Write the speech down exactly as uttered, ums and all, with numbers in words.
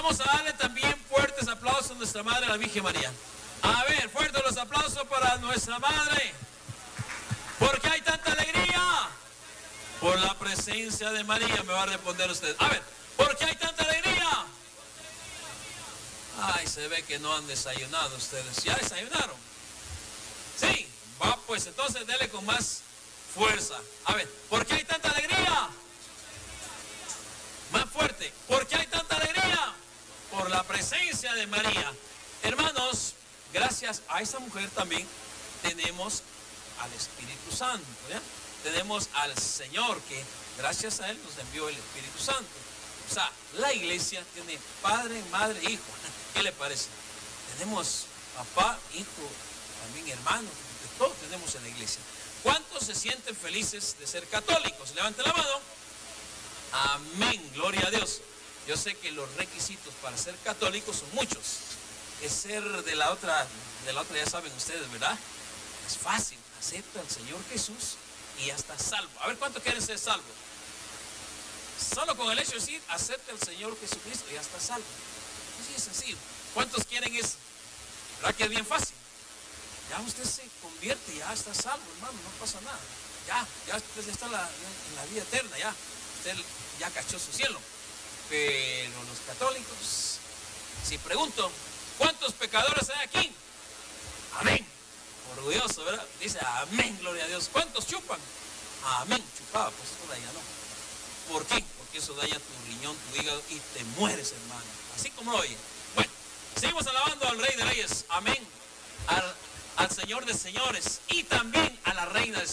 Vamos a darle también fuertes aplausos a nuestra Madre, la Virgen María. A ver, fuertes los aplausos para nuestra Madre. ¿Por qué hay tanta alegría? Por la presencia de María, me va a responder usted. A ver, ¿por qué hay tanta alegría? Ay, se ve que no han desayunado ustedes. ¿Ya desayunaron? Sí, va pues, entonces dele con más fuerza. A ver, ¿por qué hay tanta alegría? Más fuerte. ¿Por qué hay tanta alegría? Por la presencia de María. Hermanos, gracias a esa mujer también tenemos al Espíritu Santo, ¿ya? Tenemos al Señor que gracias a Él nos envió el Espíritu Santo. O sea, la iglesia tiene padre, madre, hijo. ¿Qué le parece? Tenemos papá, hijo, también hermano, todos tenemos en la iglesia. ¿Cuántos se sienten felices de ser católicos? Levanten la mano. Amén, gloria a Dios. Yo sé que los requisitos para ser católicos son muchos. Es ser de la otra, de la otra ya saben ustedes, ¿verdad? Es fácil, acepta al Señor Jesús y ya está salvo. A ver, ¿cuántos quieren ser salvos? Solo con el hecho de decir, acepta al Señor Jesucristo y ya está salvo. Así es sencillo. ¿Cuántos quieren eso? ¿Verdad que es bien fácil? Ya usted se convierte y ya está salvo, hermano, no pasa nada. Ya, ya usted está en la, en la vida eterna, ya. Usted ya cachó su cielo. Pero los católicos, si pregunto, ¿cuántos pecadores hay aquí? Amén. Orgulloso, ¿verdad? Dice, amén, gloria a Dios. ¿Cuántos chupan? Amén. Chupaba, pues eso daña, no. ¿Por qué? Porque eso daña tu riñón, tu hígado y te mueres, hermano. Así como lo oye. Bueno, seguimos alabando al Rey de Reyes. Amén. Al, al Señor de Señores y también a la Reina de